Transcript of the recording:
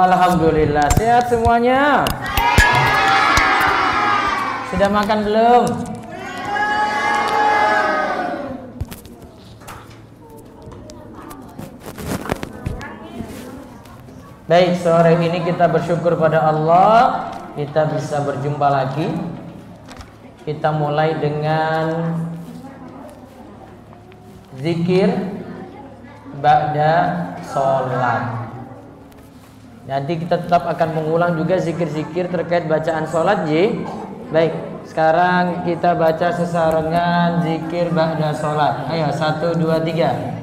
Alhamdulillah, sehat semuanya? Sudah makan belum? Baik, sore ini kita bersyukur pada Allah, kita bisa berjumpa lagi. Kita mulai dengan zikir ba'da sholat. Nanti kita tetap akan mengulang juga zikir-zikir terkait bacaan sholat, Ji. Baik, sekarang kita baca sesarengan zikir ba'da sholat. Ayo, 1, 2, 3.